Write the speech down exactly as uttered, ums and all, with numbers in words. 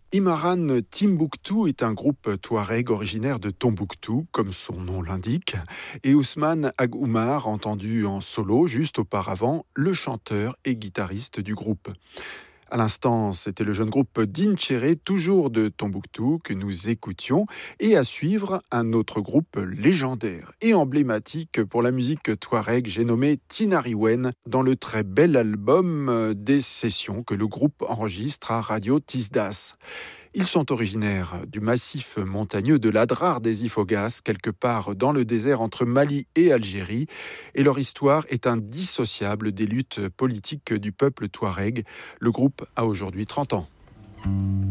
Imran Timbuktu est un groupe touareg originaire de Tombouctou, comme son nom l'indique, et Ousmane Ag Oumar, entendu en solo juste auparavant, le chanteur et guitariste du groupe. À l'instant, c'était le jeune groupe d'Inchéré, toujours de Tombouctou, que nous écoutions, et à suivre un autre groupe légendaire et emblématique pour la musique touareg, j'ai nommé Tinariwen, dans le très bel album des sessions que le groupe enregistre à Radio Tisdas. Ils sont originaires du massif montagneux de l'Adrar des Ifoghas, quelque part dans le désert entre Mali et Algérie, et leur histoire est indissociable des luttes politiques du peuple touareg. Le groupe a aujourd'hui trente ans.